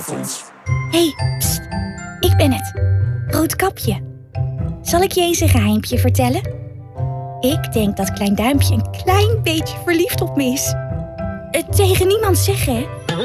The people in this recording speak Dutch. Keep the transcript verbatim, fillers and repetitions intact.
Hé, hey, pst, ik ben het. Roodkapje. Zal ik je eens een geheimpje vertellen? Ik denk dat Klein Duimpje een klein beetje verliefd op me is. Het tegen niemand zeggen, hè?